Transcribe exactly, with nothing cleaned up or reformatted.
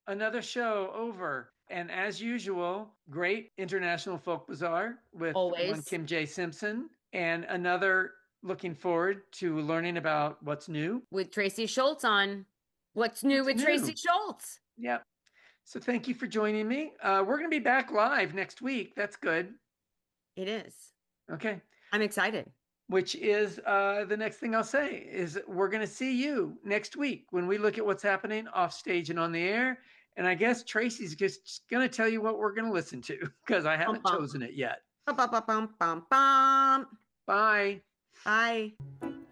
Another show over. And as usual, great International Folk Bazaar with one Always Kim J. Simpson, and another looking forward to learning about what's new. with Tracy Schultz on What's New What's with Tracy new? Schultz. Yep. So thank you for joining me. Uh, we're going to be back live next week. That's good. It is. Okay. I'm excited. Which is uh, the next thing I'll say is we're going to see you next week when we look at what's happening off stage and on the air. And I guess Tracy's just going to tell you what we're going to listen to because I Bum haven't bum. chosen it yet. Bum bum bum bum bum. Bye. Bye.